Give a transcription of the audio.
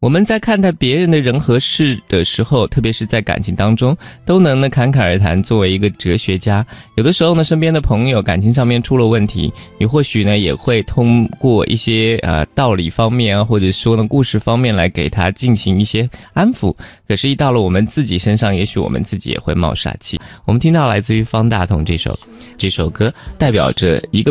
我们在看待别人的人和事的时候，特别是在感情当中，都能呢侃侃而谈。作为一个哲学家，有的时候呢，身边的朋友感情上面出了问题，你或许呢也会通过一些道理方面啊，或者说呢故事方面来给他进行一些安抚。可是，一到了我们自己身上，也许我们自己也会冒傻气。我们听到来自于方大同这首歌，代表着一个